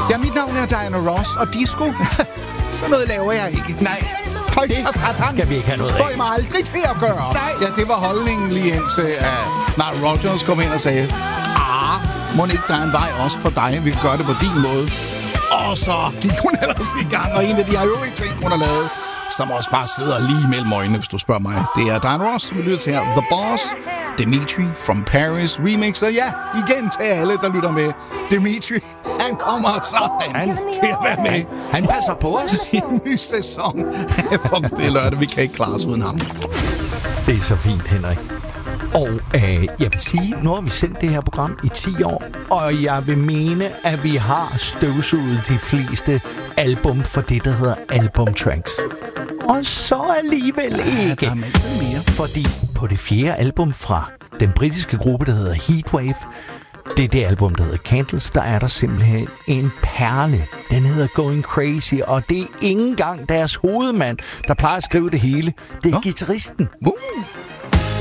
Ja, mit navn er Diana Ross, og disco, sådan noget laver jeg ikke. Nej, Folk for satan. skal vi ikke have noget af. Får I mig aldrig til at gøre. Nej. Ja, det var holdningen lige indtil Nile Rodgers kom ind og sagde, må ikke der er en vej også for dig? Vi kan gøre det på din måde. Og så gik hun ellers i gang, og en af de her øvrige ting, hun har lavet, som også bare sidder lige mellem øjnene, hvis du spørger mig. Det er Diana Ross, vi lytter til her. The Boss, Dimitri from Paris remix. Og ja, igen til alle, der lytter med. Dimitri, han kommer sådan til at være med. Han passer på os. I en ny sæson. Fuck, det er lørdag. Vi kan ikke klare os uden ham. Det er så fint, Henrik. Og jeg vil sige, nu har vi sendt det her program i 10 år, og jeg vil mene, at vi har støvsuget de fleste album for det, der hedder albumtracks. Og så alligevel ikke. Der er mere. Fordi på det 4. album fra den britiske gruppe, der hedder Heatwave, det er det album, der hedder Candles, der er der simpelthen en perle. Den hedder Going Crazy, og det er ikke engang deres hovedmand, der plejer at skrive det hele. Det er guitaristen.